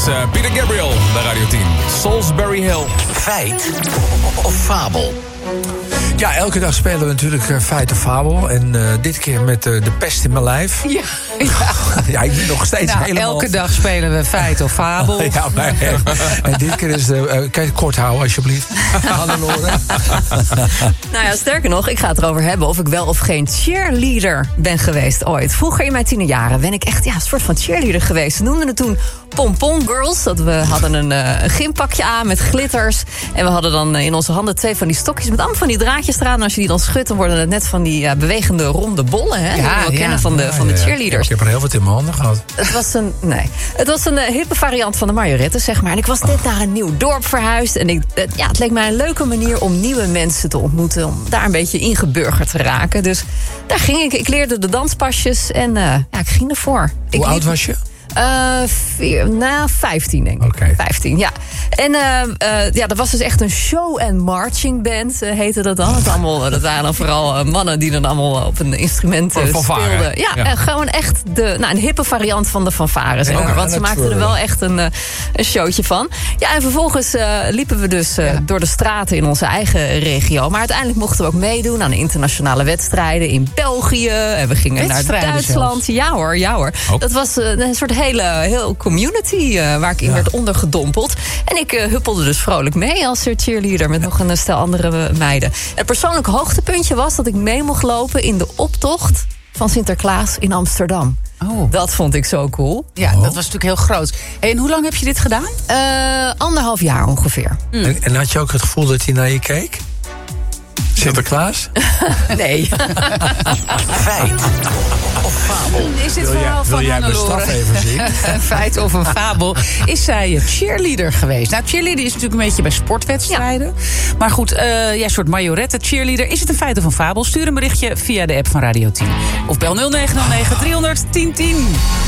Peter Gabriel bij Radio 10. Salisbury Hill. Feit of fabel? Ja, elke dag spelen we natuurlijk Feit of Fabel. En dit keer met de pest in mijn lijf. Ja. Ja, ik ben nog steeds helemaal... Elke dag spelen we Feit of Fabel. Ja, maar en dit keer is kan je het kort houden, alsjeblieft. Hannelore. Nou ja, sterker nog, ik ga het erover hebben of ik wel of geen cheerleader ben geweest ooit. Vroeger in mijn tienerjaren ben ik echt een soort van cheerleader geweest. Ze noemden het toen pompon girls. Dat we hadden een gympakje aan met glitters. En we hadden dan in onze handen 2 van die stokjes met allemaal van die draadjes eraan. En als je die dan schudt, dan worden het net van die bewegende ronde bollen. Hè? Ja, die we kennen van de cheerleaders. Ik heb er heel wat in mijn handen gehad. Het was een hippe variant van de majoretten, zeg maar. En ik was net naar een nieuw dorp verhuisd. En het leek mij een leuke manier om nieuwe mensen te ontmoeten. Om daar een beetje ingeburgerd te raken. Dus daar ging ik. Ik leerde de danspasjes en ik ging ervoor. Hoe oud was je? 15 denk ik. Okay. 15, ja. En dat was dus echt een show- en marching band, heette dat dan. Dat waren dan vooral mannen die dan allemaal op een instrument speelden. Ja, gewoon echt een hippe variant van de fanfare, zeg maar. Want ze maakten er wel echt een showtje van. Ja, en vervolgens liepen we dus door de straten in onze eigen regio. Maar uiteindelijk mochten we ook meedoen aan internationale wedstrijden in België. En we gingen naar Duitsland. Zelfs. Ja hoor. Oh. Dat was een soort heel community waar ik in werd ondergedompeld. En ik huppelde dus vrolijk mee als cheerleader met nog een stel andere meiden. Het persoonlijk hoogtepuntje was dat ik mee mocht lopen in de optocht van Sinterklaas in Amsterdam. Oh. Dat vond ik zo cool. Ja, dat was natuurlijk heel groot. Hey, en hoe lang heb je dit gedaan? 1,5 jaar ongeveer. En had je ook het gevoel dat hij naar je keek? Sinterklaas? Nee. Feit of fabel? Is dit verhaal van Hannelore? Wil jij mijn straf even zien? Een feit of een fabel? Is zij cheerleader geweest? Nou, cheerleader is natuurlijk een beetje bij sportwedstrijden. Ja. Maar goed, een soort majorette cheerleader. Is het een feit of een fabel? Stuur een berichtje via de app van Radio 10. Of bel 0909 300 1010.